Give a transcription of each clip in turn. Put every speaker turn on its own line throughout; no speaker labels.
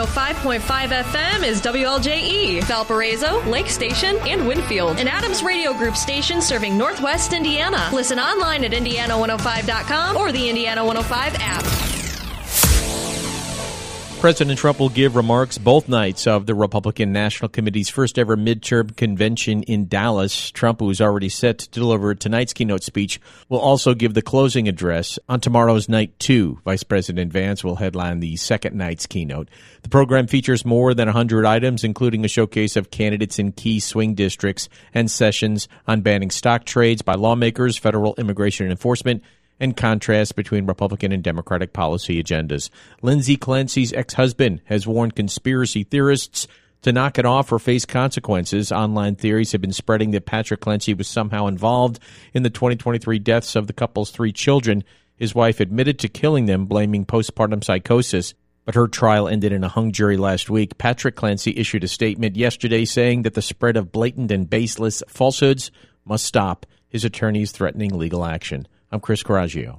105.5 FM is WLJE, Valparaiso, Lake Station, and Winfield, an Adams Radio Group station serving Northwest Indiana. Listen online at Indiana105.com or the Indiana 105 app.
President Trump will give remarks both nights of the Republican National Committee's first ever midterm convention in Dallas. Trump, who is already set to deliver tonight's keynote speech, will also give the closing address on tomorrow's night 2. Vice President Vance will headline the second night's keynote. The program features more than 100 items, including a showcase of candidates in key swing districts and sessions on banning stock trades by lawmakers, federal immigration enforcement, and contrast between Republican and Democratic policy agendas. Lindsay Clancy's ex-husband has warned conspiracy theorists to knock it off or face consequences. Online theories have been spreading that Patrick Clancy was somehow involved in the 2023 deaths of the couple's 3 children. His wife admitted to killing them, blaming postpartum psychosis, but her trial ended in a hung jury last week. Patrick Clancy issued a statement yesterday saying that the spread of blatant and baseless falsehoods must stop. His attorney is threatening legal action. I'm Chris Coraggio.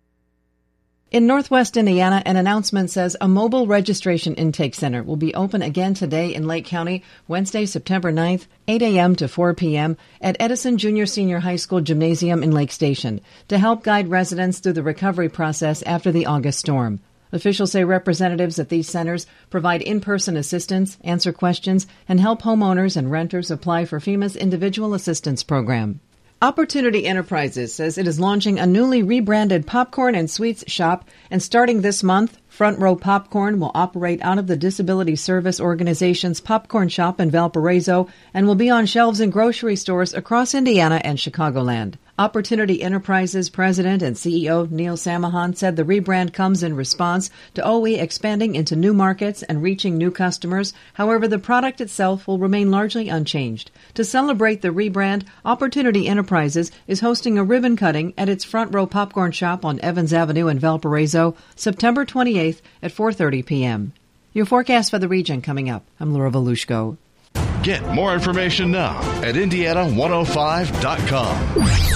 In Northwest Indiana, an announcement says a mobile registration intake center will be open again today in Lake County, Wednesday, September 9th, 8 a.m. to 4 p.m. at Edison Junior Senior High School Gymnasium in Lake Station to help guide residents through the recovery process after the August storm. Officials say representatives at these centers provide in-person assistance, answer questions, and help homeowners and renters apply for FEMA's Individual Assistance Program. Opportunity Enterprises says it is launching a newly rebranded popcorn and sweets shop, and starting this month, Front Row Popcorn will operate out of the Disability Service Organization's popcorn shop in Valparaiso and will be on shelves in grocery stores across Indiana and Chicagoland. Opportunity Enterprises President and CEO Neil Samahan said the rebrand comes in response to OE expanding into new markets and reaching new customers. However, the product itself will remain largely unchanged. To celebrate the rebrand, Opportunity Enterprises is hosting a ribbon cutting at its Front Row Popcorn shop on Evans Avenue in Valparaiso, September 28th at 4:30 p.m. Your forecast for the region coming up. I'm Laura Volushko.
Get more information now at Indiana105.com.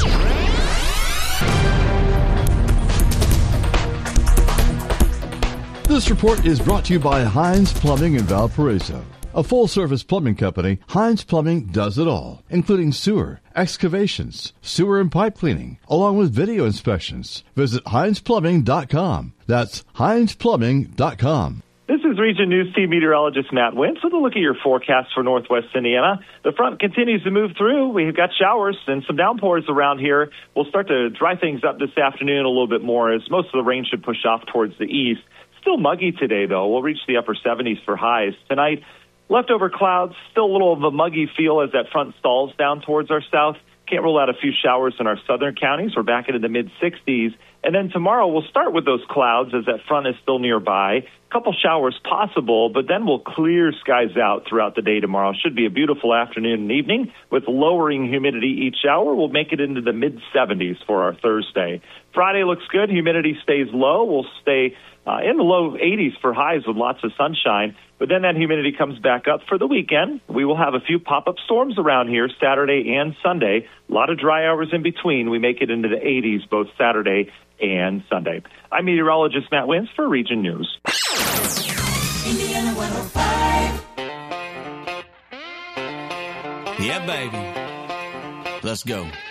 This report is brought to you by Hines Plumbing in Valparaiso. A full-service plumbing company, Hines Plumbing does it all, including sewer, excavations, sewer and pipe cleaning, along with video inspections. Visit HinesPlumbing.com. That's HinesPlumbing.com.
This is Region News Team Meteorologist Matt Wentz with a look at your forecast for Northwest Indiana. The front continues to move through. We've got showers and some downpours around here. We'll start to dry things up this afternoon a little bit more as most of the rain should push off towards the east. Still muggy today, though. We'll reach the upper 70s for highs. Tonight, leftover clouds, still a little of a muggy feel as that front stalls down towards our south. Can't rule out a few showers in our southern counties. We're back into the mid-60s. And then tomorrow we'll start with those clouds as that front is still nearby. A couple showers possible, but then we'll clear skies out throughout the day tomorrow. Should be a beautiful afternoon and evening with lowering humidity each hour. We'll make it into the mid-70s for our Thursday. Friday looks good. Humidity stays low. We'll stay in the low 80s for highs with lots of sunshine. But then that humidity comes back up for the weekend. We will have a few pop-up storms around here Saturday and Sunday. A lot of dry hours in between. We make it into the 80s both Saturday and Sunday. I'm meteorologist Matt Wentz for Region News.
Indiana 105.
Yeah, baby. Let's go.